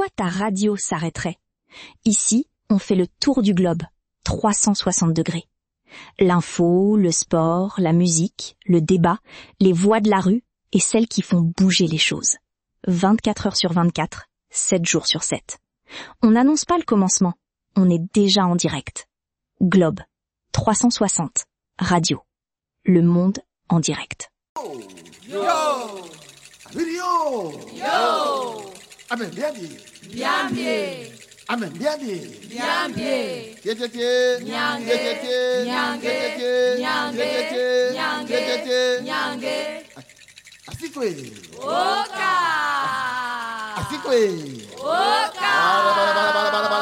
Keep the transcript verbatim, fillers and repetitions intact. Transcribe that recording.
pourquoi ta radio s'arrêterait? Ici, on fait le tour du globe, trois cent soixante degrés. L'info, le sport, la musique, le débat, les voix de la rue et celles qui font bouger les choses. vingt-quatre heures sur vingt-quatre, sept jours sur sept. On n'annonce pas le commencement, on est déjà en direct. Globe, trois cent soixante, radio. Le monde en direct. Yo! Video! Yo! Amen, bien dit. Bien bien. Amen, bien dit. Bien bien. Yétété. Nyange. Yétété. Nyange. Yétété. Nyange. Yétété. Nyange. Yétété. Nyange. Asikwe. Oka. Asikwe. Oka. Bala, bala, bala, bala, bala.